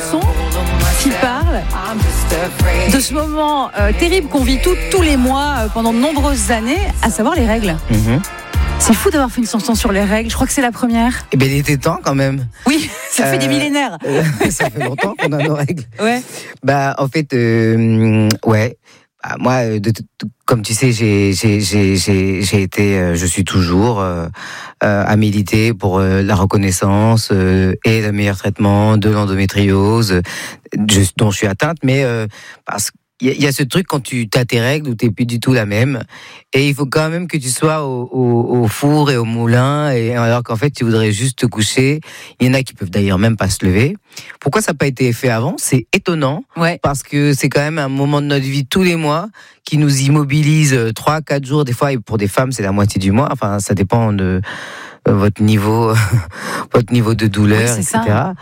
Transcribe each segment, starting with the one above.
chanson qui parle de ce moment terrible qu'on vit tous les mois pendant de nombreuses années, à savoir les règles. C'est fou d'avoir fait une chanson sur les règles. Je crois que c'est la première. Eh bien, il était temps quand même. Oui, ça fait des millénaires. Ça fait longtemps qu'on a nos règles. Ouais. En fait, ouais. Moi, comme tu sais, j'ai été, je suis toujours à militer pour la reconnaissance et le meilleur traitement de l'endométriose dont je suis atteinte, mais parce qu'il y a ce truc quand tu as tes règles où t'es plus du tout la même, et il faut quand même que tu sois au four et au moulin, et alors qu'en fait tu voudrais juste te coucher. Il y en a qui peuvent d'ailleurs même pas se lever. Pourquoi ça n'a pas été fait avant ? C'est étonnant, parce que c'est quand même un moment de notre vie tous les mois qui nous immobilise 3-4 jours des fois, et pour des femmes c'est la moitié du mois. Enfin, ça dépend de votre niveau de douleur, etc.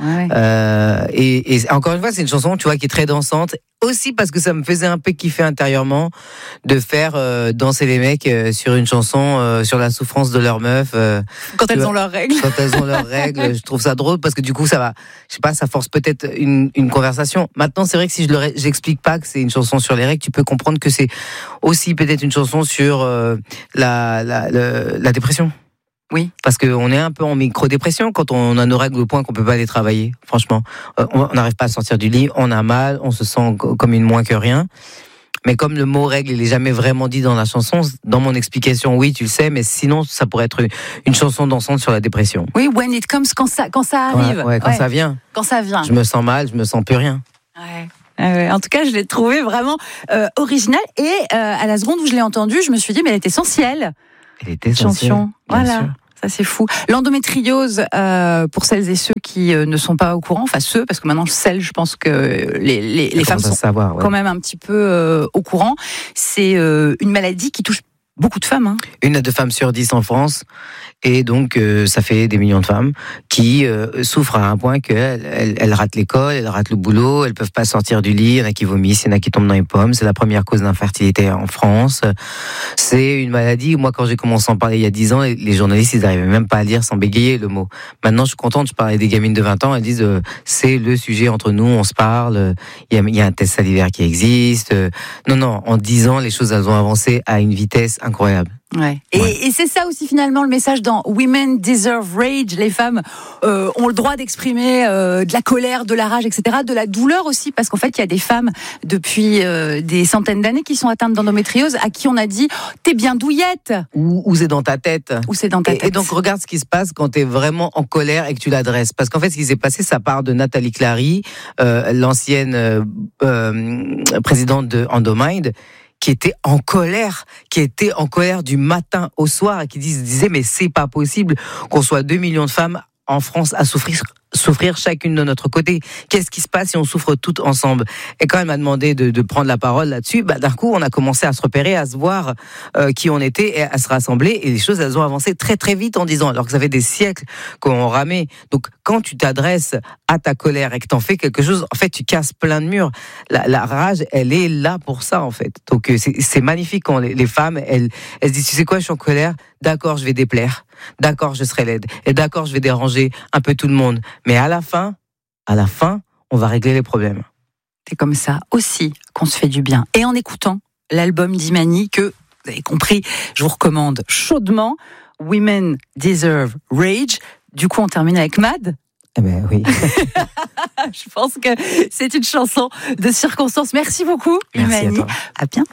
Et encore une fois, c'est une chanson, tu vois, qui est très dansante. Aussi parce que ça me faisait un peu kiffer intérieurement de faire danser les mecs sur une chanson sur la souffrance de leurs meufs. Quand elles ont leurs règles. Quand elles ont leurs règles, je trouve ça drôle parce que du coup, ça va, je sais pas, ça force peut-être une conversation. Maintenant, c'est vrai que si j'explique pas que c'est une chanson sur les règles, tu peux comprendre que c'est aussi peut-être une chanson sur la dépression. Oui. Parce qu'on est un peu en micro-dépression quand on a nos règles au point qu'on peut pas aller travailler. Franchement, on n'arrive pas à sortir du lit, on a mal, on se sent comme une moins que rien. Mais comme le mot règle, il est jamais vraiment dit dans la chanson, dans mon explication, oui, tu le sais, mais sinon, ça pourrait être une chanson dansante sur la dépression. Oui, when it comes, quand ça arrive. Ouais, quand ça vient. Quand ça vient. Je me sens mal, je me sens plus rien. Ouais. En tout cas, je l'ai trouvé vraiment original. Et à la seconde où je l'ai entendue, je me suis dit, mais elle est essentielle. Elle était essentielle. Chanson. Voilà. Sûr. Ça, c'est fou. L'endométriose, pour celles et ceux qui ne sont pas au courant, enfin ceux, parce que maintenant, je pense que les femmes sont quand même un petit peu au courant. C'est une maladie qui touche beaucoup de femmes. 1 à 2 femmes sur 10 en France. Et donc, ça fait des millions de femmes qui souffrent à un point qu'elles ratent l'école, elles ratent le boulot, elles peuvent pas sortir du lit, il y en a qui vomissent, il y en a qui tombent dans les pommes. C'est la première cause d'infertilité en France. C'est une maladie, moi, quand j'ai commencé à en parler il y a 10 ans, les journalistes, ils n'arrivaient même pas à lire sans bégayer le mot. Maintenant, je suis contente, je parlais des gamines de 20 ans, elles disent, c'est le sujet entre nous, on se parle, il y a un test salivaire qui existe. Non, en 10 ans, les choses, elles ont avancé à une vitesse incroyable. Ouais. Et c'est ça aussi finalement le message dans Women Deserve Rage. Les femmes ont le droit d'exprimer de la colère, de la rage, etc., de la douleur aussi, parce qu'en fait il y a des femmes depuis des centaines d'années qui sont atteintes d'endométriose, à qui on a dit t'es bien douillette. Ou c'est dans ta tête. Ou c'est dans ta tête. Et donc regarde ce qui se passe quand t'es vraiment en colère et que tu l'adresses. Parce qu'en fait ce qui s'est passé, ça part de Nathalie Clary, l'ancienne présidente de Endomind, qui était en colère du matin au soir et qui disait mais c'est pas possible qu'on soit 2 millions de femmes en France à souffrir chacune de notre côté. Qu'est-ce qui se passe si on souffre toutes ensemble ? Et quand elle m'a demandé de prendre la parole là-dessus, d'un coup, on a commencé à se repérer, à se voir qui on était et à se rassembler. Et les choses, elles ont avancé très très vite en 10 ans, alors que ça fait des siècles qu'on ramait. Donc, quand tu t'adresses à ta colère et que t'en fais quelque chose, en fait, tu casses plein de murs. La rage, elle est là pour ça, en fait. Donc, c'est magnifique quand les femmes, elles se disent, tu sais quoi, je suis en colère, d'accord, je vais déplaire. D'accord, je serai laide. Et d'accord, je vais déranger un peu tout le monde. Mais à la fin, on va régler les problèmes. C'est comme ça aussi qu'on se fait du bien. Et en écoutant l'album d'Imani, que, vous avez compris, je vous recommande chaudement, Women Deserve Rage. Du coup, on termine avec Mad. Eh ben oui. Je pense que c'est une chanson de circonstance. Merci beaucoup, Imani. Merci à toi. À bientôt.